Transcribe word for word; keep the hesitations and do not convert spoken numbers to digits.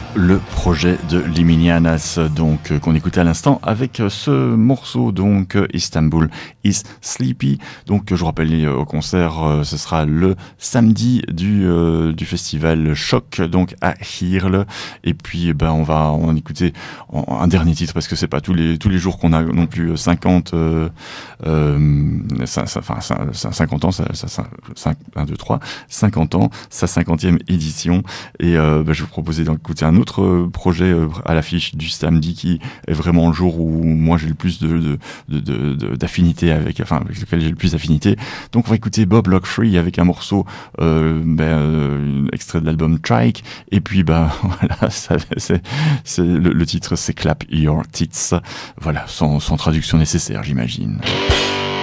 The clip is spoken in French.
Le projet de Liminianas, donc euh, qu'on écoutait à l'instant avec euh, ce morceau, donc euh, Istanbul is Sleepy. Donc euh, je vous rappelle euh, au concert, euh, ce sera le samedi du euh, du festival Choc, donc à Heerlen. Et puis ben on va on va écouter en- un dernier titre parce que c'est pas tous les tous les jours qu'on a non plus cinquante euh, euh, ça, ça, enfin, ça, ça, cinquante ans, ça, ça, ça, cinq, un, deux, trois, cinquante ans, sa cinquantième édition. Et euh, ben, je vais vous proposer d'écouter un autre euh, projet euh, à l'affiche du samedi qui est vraiment le jour où moi j'ai le plus de, de, de, de, de d'affinité avec, enfin avec lequel j'ai le plus d'affinité. Donc on va écouter Bob Lockfree avec un morceau euh, ben, euh, extrait de l'album Trike. Et puis ben voilà, ça, c'est, c'est le, le titre c'est Clap Your Tits. Voilà, sans, sans traduction nécessaire j'imagine.